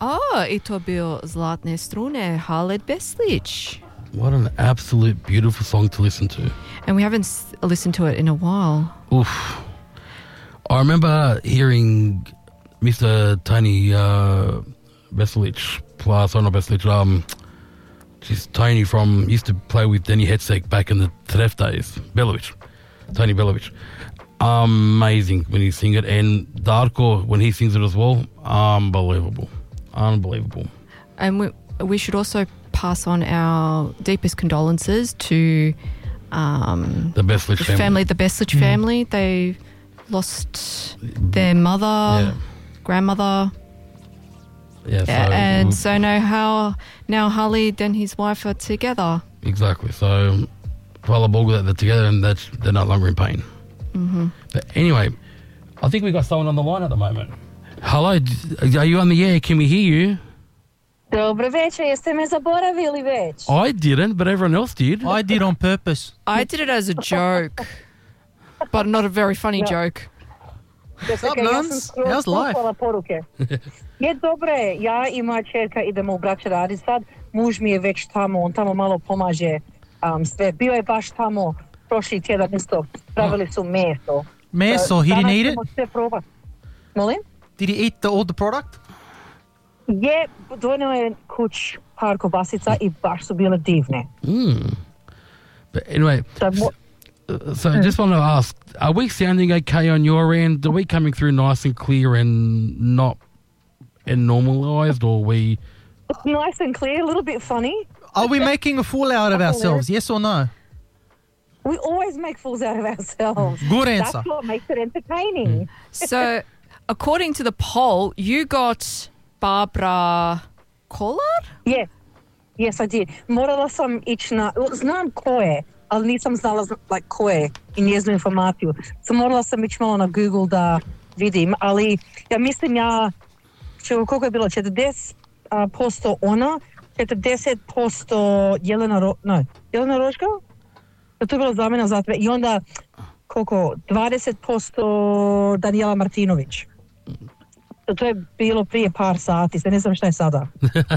I to bil Zlatne strune Haled Beslic. What an absolute beautiful song to listen to. And we haven't listened to it in a while. Oof. I remember hearing Mr. Tony Beslic plus, or not Beslic, Tony used to play with Denny Hetzek back in the Tref days. Tony Belovic. Amazing when he sings it. And Darko, when he sings it as well, unbelievable. And we should also pass on our deepest condolences to the Beslic family. The Beslic family. They lost their mother, grandmother. Yeah, so now Khalid and his wife are together. Exactly. So, Fala Bogu that they're together and they're no longer in pain. Mm-hmm. But anyway, I think we got someone on the line at the moment. Hello, are you on the air? Can we hear you? Dobro večer, jeste me zaboravili već? I didn't, but everyone else did. I did on purpose. I did it as a joke, but not a very funny joke. What's up, Nuns? How's life? Poruke. Je dobre, ja i moja čerka idemo u braće raditi sad. Muž mi je već tamo, on tamo malo pomaže sve. Bio je baš tamo prošli tjedan isto. Pravili su meso. Meso, he didn't eat it? Sve probat. Molim? Did he eat all the product? Je, donio je kuć par kobasica i baš su bile divne. But anyway, so I just want to ask, are we sounding okay on your end? Are we coming through nice and clear and not normalised, or are we... It's nice and clear, a little bit funny. Are we making a fool out of ourselves, yes or no? We always make fools out of ourselves. Good answer. That's what makes it entertaining. So, according to the poll, you got Barbara Kolar? Yes, I did. Morala sam ići na... Znam ko je, ali nisam znala ko je i njeznu informaciju. So morala sam ići malo na Google da vidim, ali ja mislim koliko je bilo? 40% ona, 40% Jelena Roška? To je bilo za mene za i onda koliko? 20% Danijela Martinović. To je bilo prije par sati, ne znam šta je sada.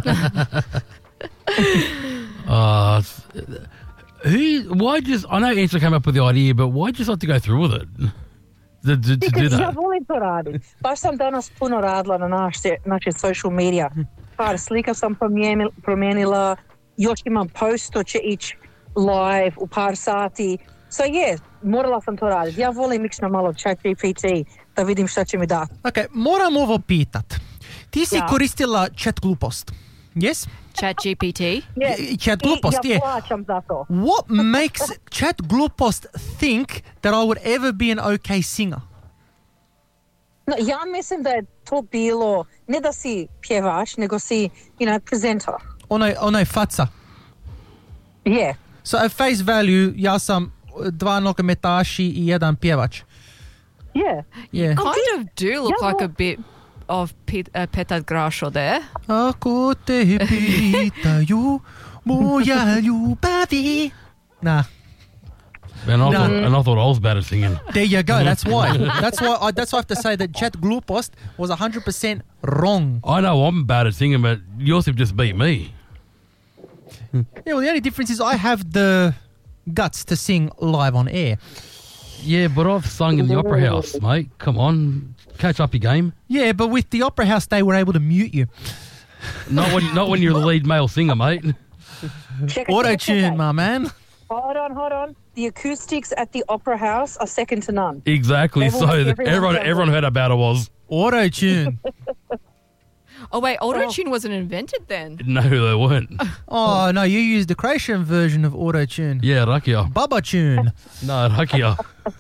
I know Angela came up with the idea, but why just like to go through with it? To do that? Ja volim to raditi. Baš sam danas puno radila na naše social media. Par slika sam promijenila, još imam post, to će ići live u par sati. So morala sam to raditi. Ja volim ići na malo ChatGPT da vidim šta će mi dati. Ok, moram ovo pitat. Ti si koristila chat glupost, yes? ChatGPT? Chat glupost, ja plaćam za to. What makes chat glupost think that I would ever be an okay singer? No, ja mislim da je to bilo, ne da si pjevač, nego si, presenter. Onaj faca. Yeah. So at face value, ja sam 2 nogometaši i 1 pjevač. Yeah. You kind of do look like a bit of Petar Grašo there. Ako te pitaju moja ljubavi. Nah. And I thought I was bad at singing. There you go. That's why. That's why I have to say that Chat Glupost was 100% wrong. I know I'm bad at singing, but yours have just beat me. Yeah, well, the only difference is I have the guts to sing live on air. Yeah, but I've sung in the Opera House, mate. Come on, catch up your game. Yeah, but with the Opera House, they were able to mute you. Not when you're the lead male singer, mate. Auto-tune, my man. Hold on. The acoustics at the Opera House are second to none. Exactly. Everyone heard how bad it was. Auto-tune. Oh, wait, auto-tune wasn't invented then? No, they weren't. Oh, no, you used the Croatian version of auto-tune. Yeah, Rakia. Baba-tune. No, Rakia.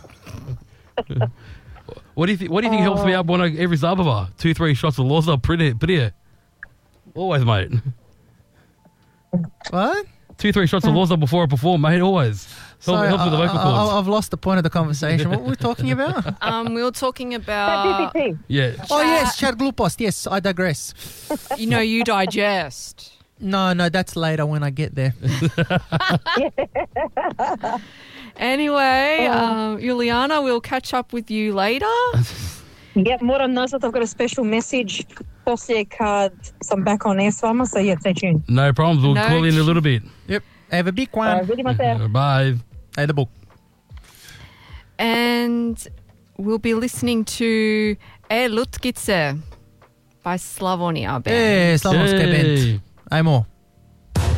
What do you think helps me out when every Zabava? 2-3 shots of Loza, pretty. Always, mate. What? 2-3 shots of Loza before I perform, mate, always. Helps with the vocal cords. I've lost the point of the conversation. What were we talking about? We were talking about... Yeah. Oh, yes, Chat Glupost. Yes, I digress. You digest. No, that's later when I get there. Anyway, Juliana, we'll catch up with you later. Yeah, moram nazvat, I've got a special message poslije kad sam back on air s vama, so yeah, stay tuned. No problems. We'll No call in a little bit. Yep. Have a big one. Vidimo se. Bye. Hey, the book. And we'll be listening to Lutkice by Slavonia Band. Hey, Slavonske Hey. band. Ajmo.